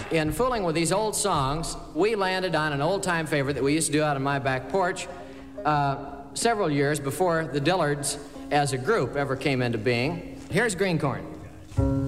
in fooling with these old songs, we landed on an old-time favorite that we used to do out on my back porch several years before the Dillards as a group ever came into being. Here's Green Corn.